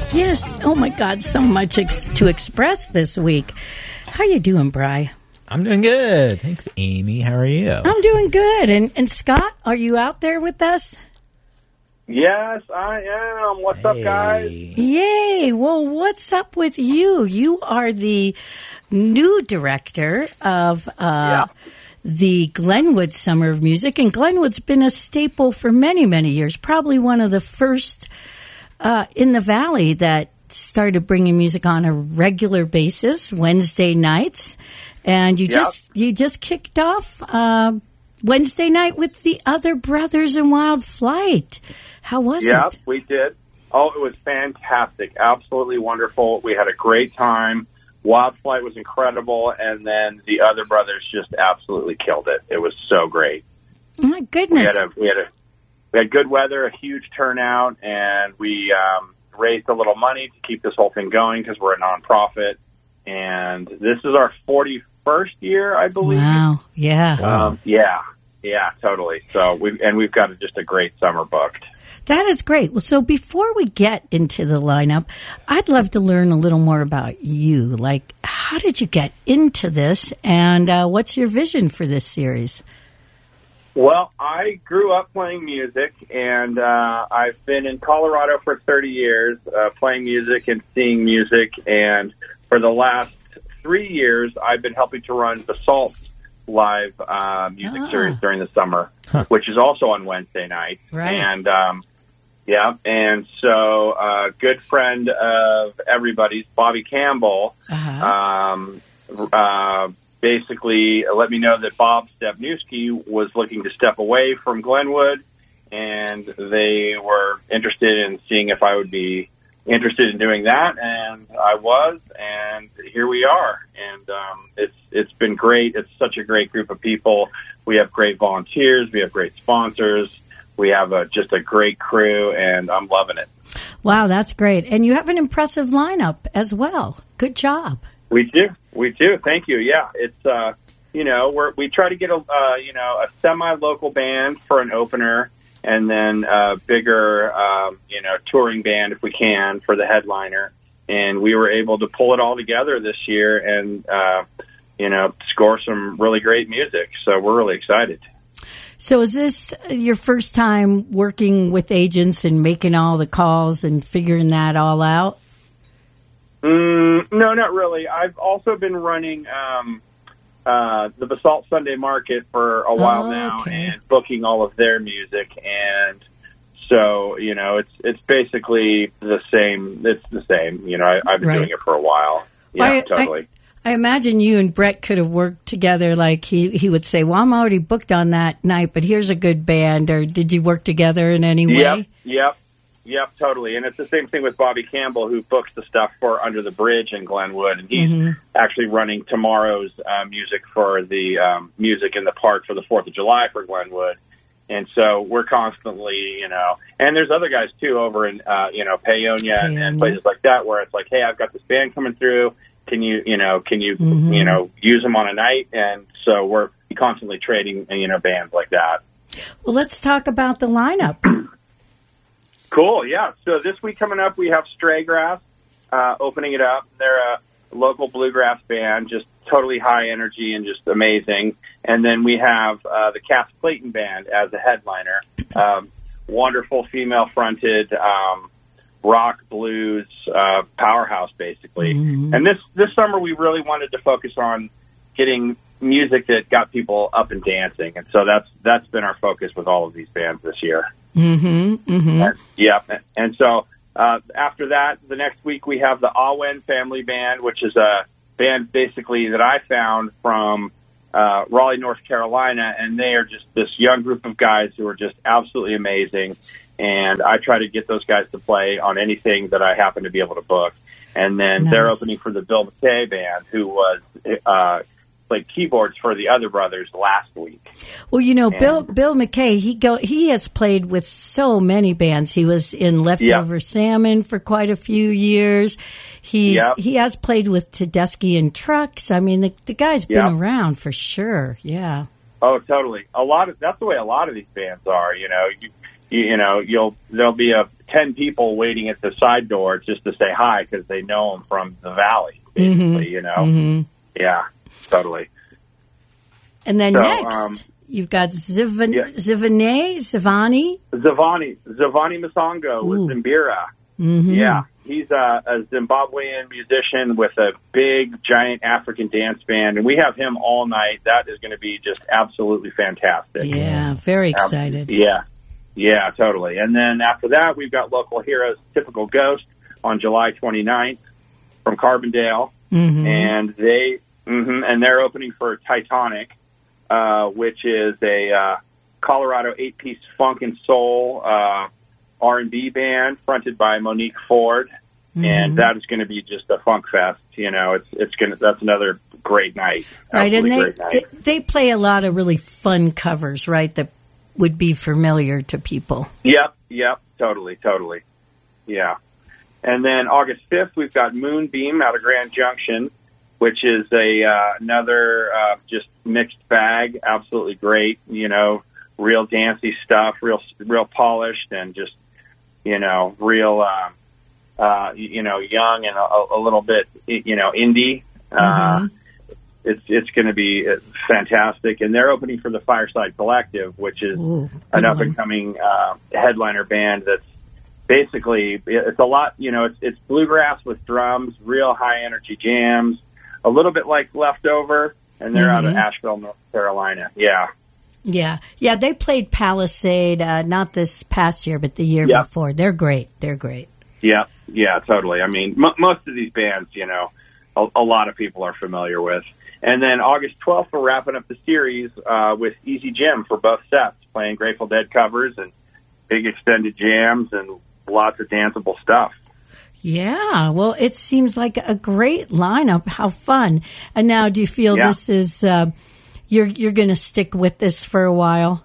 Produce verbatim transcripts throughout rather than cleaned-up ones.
Yes. Oh, my God. So much ex- to express this week. How you doing, Bri? I'm doing good. Thanks, Amy. How are you? I'm doing good. And, and Scott, are you out there with us? Yes, I am. What's hey. up, guys? Yay. Well, what's up with you? You are the new director of uh, yeah. the Glenwood Summer of Music. And Glenwood's been a staple for many, many years. Probably one of the first uh, in the Valley that started bringing music on a regular basis, Wednesday nights. And you yep. just you just kicked off uh, Wednesday night with the Other Brothers in Wild Flight. How was yep, it? Yeah, we did. Oh, it was fantastic. Absolutely wonderful. We had a great time. Wild Flight was incredible. And then the Other Brothers just absolutely killed it. It was so great. Oh, my goodness. We had a, we had a, we had good weather, a huge turnout, and we um, raised a little money to keep this whole thing going because we're a nonprofit. And this is our forty-first year, I believe. Wow. Yeah. Um, yeah. Yeah, totally. So we and we've got just a great summer booked. That is great. Well, so before we get into the lineup, I'd love to learn a little more about you. Like, how did you get into this, and uh, what's your vision for this series? Well, I grew up playing music, and uh, I've been in Colorado for thirty years, uh, playing music and seeing music. And for the last three years, I've been helping to run Basalt's live uh, music ah. series during the summer, huh. which is also on Wednesday night. Right. And um, yeah, and so a uh, good friend of everybody's, Bobby Campbell, Uh-huh. um, uh, basically let me know that Bob Stepniewski was looking to step away from Glenwood, and they were interested in seeing if I would be interested in doing that, and I was, and here we are. And um, it's it's been great. It's such a great group of people. We have great volunteers. We have great sponsors. We have a, just a great crew, and I'm loving it. Wow, that's great. And you have an impressive lineup as well. Good job. We do. We do. Thank you. Yeah, it's, uh, you know, we're, we try to get, a uh, you know, a semi-local band for an opener, and then a bigger, um, you know, touring band if we can for the headliner. And we were able to pull it all together this year and, uh, you know, score some really great music. So we're really excited. So is this your first time working with agents and making all the calls and figuring that all out? Mm, no, not really. I've also been running um, uh, the Basalt Sunday Market for a while oh, now okay. and booking all of their music. And so, you know, it's it's basically the same. It's the same. You know, I, I've been right. doing it for a while. Yeah, I, totally. I, I imagine you and Brett could have worked together. Like he, he would say, well, I'm already booked on that night, but here's a good band. Or did you work together in any way? Yep, yep, yep, totally. And it's the same thing with Bobby Campbell, who books the stuff for Under the Bridge in Glenwood. And he's mm-hmm. actually running tomorrow's uh, music for the um, Music in the Park for the fourth of July for Glenwood. And so we're constantly, you know, and there's other guys, too, over in, uh, you know, Paonia and, and places like that where it's like, hey, I've got this band coming through. Can you, you know, can you, mm-hmm. you know, use them on a night? And so we're constantly trading, you know, bands like that. Well, let's talk about the lineup. Cool, yeah. So this week coming up, we have Stray Grass uh, opening it up. They're a local bluegrass band, just totally high energy and just amazing. And then we have uh, the Cass Clayton Band as a headliner. Um, wonderful female-fronted um rock, blues, uh, powerhouse, basically. Mm-hmm. And this, this summer, we really wanted to focus on getting music that got people up and dancing. And so that's that's been our focus with all of these bands this year. Mm-hmm. Mm-hmm. And, yeah. And so uh, after that, the next week, we have the Awen Family Band, which is a band basically that I found from uh, Raleigh, North Carolina. And they are just this young group of guys who are just absolutely amazing. And I try to get those guys to play on anything that I happen to be able to book. And then nice. They're opening for the Bill McKay Band, who was uh, played keyboards for the Other Brothers last week. Well, you know, and, Bill Bill McKay, he go he has played with so many bands. He was in Leftover yep. Salmon for quite a few years. He's yep. he has played with Tedeschi and Trucks. I mean, the the guy's been yep. around for sure. Yeah. Oh, totally. A lot of that's the way a lot of these bands are. You know, you you, you know, you'll there'll be a ten people waiting at the side door just to say hi because they know him from the Valley, basically, Mhm. you know? Mhm. Yeah, totally. And then So, next, um, you've got Zivan- yeah. Zivane, Zivani. Zavani, Zavani Masongo with Ooh. Zimbira. Mhm. Yeah, he's a, a Zimbabwean musician with a big, giant African dance band, and we have him all night. That is going to be just absolutely fantastic. Yeah, very Um, excited. yeah, yeah, totally. And then after that, we've got Local Heroes, Typical Ghost on July twenty-ninth from Carbondale, Mhm. and they hmm and they're opening for Titanic, uh, which is a uh, Colorado eight-piece funk and soul uh, R and B band fronted by Monique Ford, Mhm. and that is going to be just a funk fest. You know, it's it's going to that's another great night. Right, and Absolutely they, great night. they they play a lot of really fun covers, right? That would be familiar to people. Yep, yep, totally, totally. Yeah. And then August fifth, we've got Moonbeam out of Grand Junction, which is a uh, another uh, just mixed bag, absolutely great, you know, real dancey stuff, real real polished, and just, you know, real, uh, uh, you know, young and a, a little bit, you know, indie. Uh, Mhm. it's it's going to be fantastic. And they're opening for the Fireside Collective, which is Ooh, good an one. up-and-coming uh, headliner band that's basically, it's a lot, you know, it's, it's bluegrass with drums, real high-energy jams, a little bit like Leftover, and they're out of Mhm. Asheville, North Carolina. Yeah. Yeah, yeah. They played Palisade, uh, not this past year, but the year Yeah. before. They're great. They're great. Yeah, yeah, totally. I mean, m- most of these bands, you know, a, a lot of people are familiar with. And then August twelfth, we're wrapping up the series uh, with Easy Jim for both sets, playing Grateful Dead covers and big extended jams and lots of danceable stuff. Yeah, well, it seems like a great lineup. How fun! And now, do you feel Yeah. this is uh, you're you're going to stick with this for a while?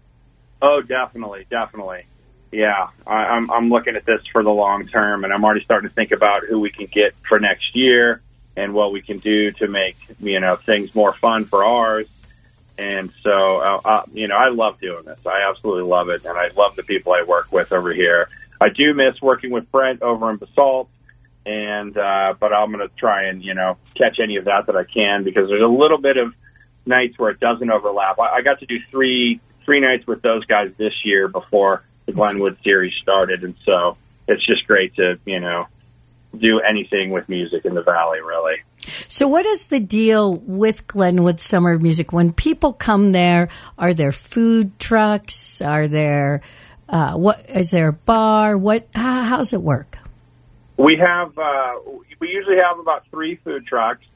Oh, definitely, definitely. Yeah, I, I'm I'm looking at this for the long term, and I'm already starting to think about who we can get for next year and what we can do to make, you know, things more fun for ours. And so, uh, uh, you know, I love doing this. I absolutely love it, and I love the people I work with over here. I do miss working with Brent over in Basalt, and uh, but I'm going to try and, you know, catch any of that that I can, because there's a little bit of nights where it doesn't overlap. I, I got to do three three nights with those guys this year before the Glenwood series started, and so it's just great to, you know, do anything with music in the Valley, really. So, what is the deal with Glenwood Summer Music? When people come there, are there food trucks? Are there uh, what is there a bar? What how, how's it work? We have uh, we usually have about three food trucks,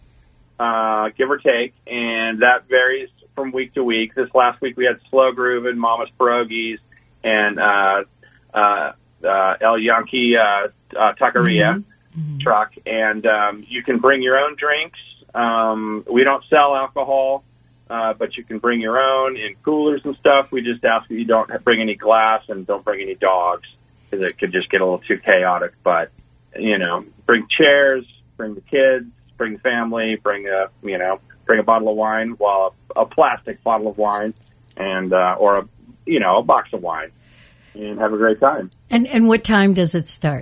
uh, give or take, and that varies from week to week. This last week we had Slow Groovin', Mama's Pierogies, and uh, uh, uh, El Yankee uh, uh, Taqueria Mm-hmm. truck, and um, you can bring your own drinks. Um, we don't sell alcohol, uh, but you can bring your own in coolers and stuff. We just ask that you don't bring any glass and don't bring any dogs, because it could just get a little too chaotic. But, you know, bring chairs, bring the kids, bring the family, bring a, you know, bring a bottle of wine, well, a, a plastic bottle of wine, and uh, or a, you know, a box of wine, and have a great time. And and what time does it start?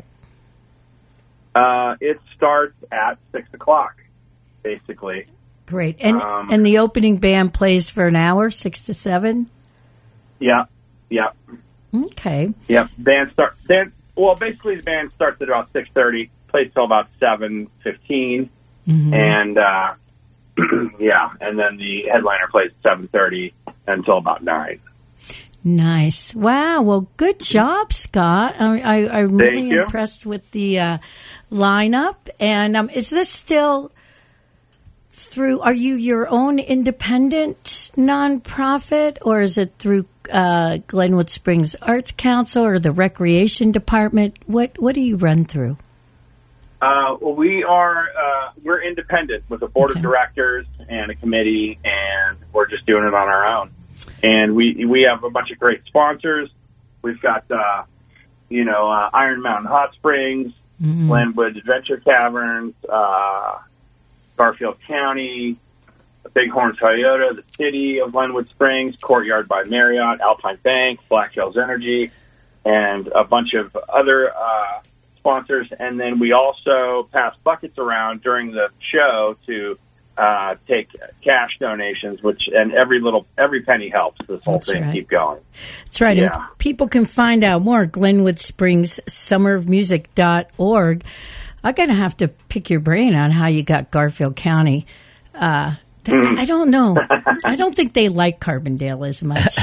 Uh, it starts at six o'clock, basically. Great. And Um, and the opening band plays for an hour, six to seven. Yeah, yeah, Okay. yeah. Band start. Band, well, basically, the band starts at about six thirty, plays till about seven fifteen, Mhm. and uh, yeah, and then the headliner plays at seven thirty until about nine. Nice. Wow. Well, good job, Scott. I, I, I'm Thank really you. impressed with the uh, lineup. And um, is this still through? Are you your own independent nonprofit, or is it through uh, Glenwood Springs Arts Council or the Recreation Department? What What do you run through? Uh, well, we are uh, we're independent with a board Okay. of directors and a committee, and we're just doing it on our own. And we we have a bunch of great sponsors. We've got uh, you know uh, Iron Mountain Hot Springs, Mhm. Glenwood Adventure Caverns, uh, Garfield County, Bighorn Toyota, the City of Glenwood Springs, Courtyard by Marriott, Alpine Bank, Black Hills Energy, and a bunch of other uh, sponsors. And then we also pass buckets around during the show to uh, take cash donations, which and every little every penny helps this whole That's thing right. keep going. That's right. Yeah. And people can find out more at Glenwood Springs Summer of Music dot org. I'm going to have to pick your brain on how you got Garfield County. Uh, th- Mm. I don't know. I don't think they like Carbondale as much.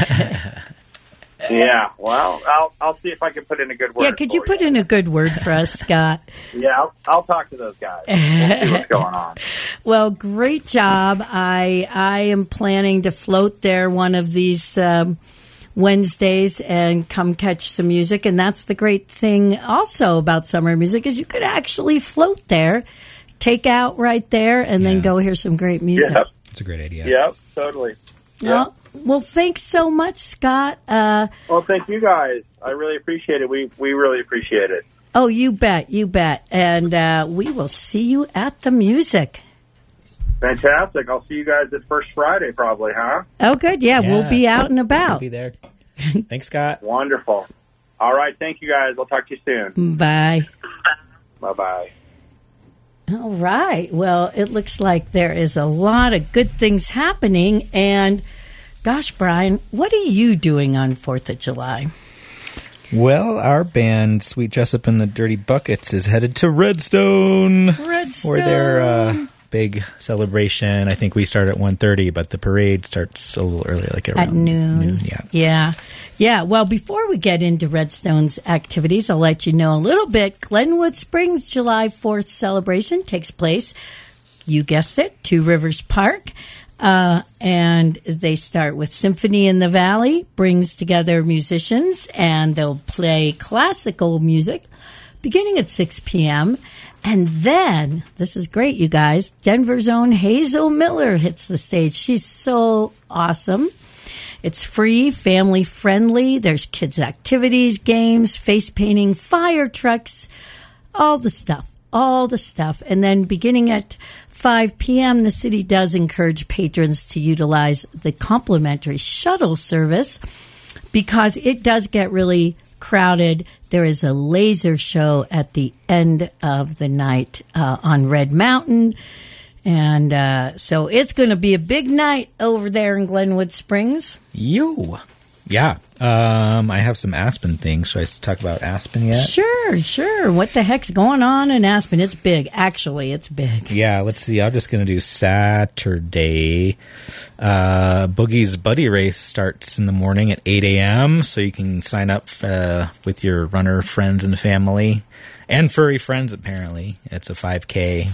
Yeah, well, I'll I'll see if I can put in a good word. Yeah, could you for put in a good word for us, Scott? Yeah, I'll, I'll talk to those guys. We'll see what's going on. Well, great job. I I am planning to float there one of these um, Wednesdays and come catch some music. And that's the great thing also about summer music is you could actually float there, take out right there, and then Yeah. go hear some great music. Yep, It's a great idea. yep, totally. Yep. Well, well, thanks so much, Scott. Uh, Well, thank you guys. I really appreciate it. We we really appreciate it. oh, you bet, you bet. And uh, we will see you at the music. Fantastic. I'll see you guys at First Friday probably, huh? Oh, good. Yeah, Yeah. we'll be out and I'll about. be there. Thanks, Scott. Wonderful. All right. Thank you guys. I'll talk to you soon. Bye. Bye-bye. All right. Well, it looks like there is a lot of good things happening. And gosh, Brian, what are you doing on fourth of July? Well, our band, Sweet Jessup and the Dirty Buckets, is headed to Redstone. Redstone. For their uh, big celebration. I think we start at one thirty, but the parade starts a little earlier, like around At noon. Yeah. Yeah. Yeah. Well, before we get into Redstone's activities, I'll let you know a little bit. Glenwood Springs July fourth celebration takes place, you guessed it, Two Rivers Park. Uh, and they start with Symphony in the Valley, brings together musicians, and they'll play classical music beginning at six p.m. And then, this is great, you guys, Denver's own Hazel Miller hits the stage. She's so awesome. It's free, family friendly. There's kids' activities, games, face painting, fire trucks, all the stuff, all the stuff. And then beginning at five p.m., the city does encourage patrons to utilize the complimentary shuttle service because it does get really crowded. There is a laser show at the end of the night uh, on Red Mountain. And uh, so it's going to be a big night over there in Glenwood Springs. You. Yeah. Um, I have some Aspen things. Should I talk about Aspen yet? Sure, sure. What the heck's going on in Aspen? It's big. Actually, it's big. Yeah, let's see. I'm just going to do Saturday. Uh, Boogie's Buddy Race starts in the morning at eight a.m., so you can sign up uh, with your runner friends and family. And furry friends, apparently. It's a five K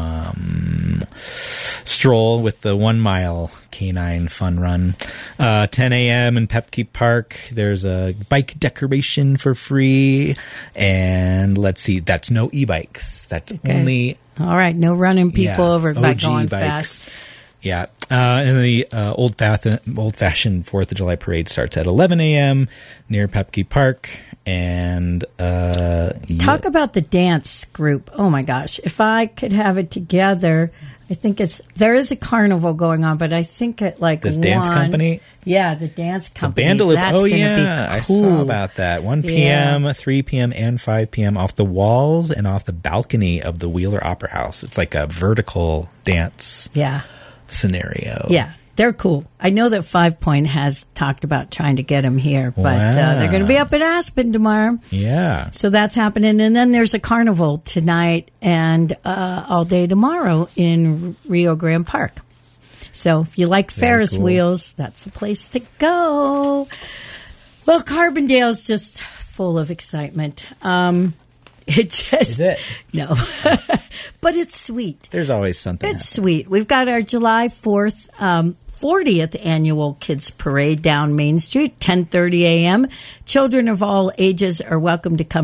um, stroll with the one-mile canine fun run. Uh, ten a.m. in Pepke Park. There's a bike decoration for free. And let's see, that's no e-bikes. That's Okay. only... All right, no running people Yeah, over by O G going bikes. fast. Yeah. Uh, and the uh, old fa- old-fashioned fourth of July parade starts at eleven a.m. near Pepke Park. And uh, Talk yeah. about the dance group. Oh my gosh. If I could have it together, I think it's, there is a carnival going on, but I think at like This one, dance company? Yeah, the dance The company. Bandoloo. That's Oh, gonna yeah. be I cool. saw about that. one p.m., three p.m., and five p.m. off the walls and off the balcony of the Wheeler Opera House. It's like a vertical dance Yeah. scenario. Yeah. They're cool. I know that Five Point has talked about trying to get them here, but uh, Wow. they're going to be up in Aspen tomorrow. Yeah. So that's happening. And then there's a carnival tonight and uh, all day tomorrow in Rio Grande Park. So if you like Very Ferris cool. wheels, that's the place to go. Well, Carbondale's just full of excitement. Um, it just, Is it? No, but it's sweet. There's always something. It's sweet. We've got our July fourth, um, fortieth annual Kids Parade down Main Street, ten thirty a.m. Children of all ages are welcome to come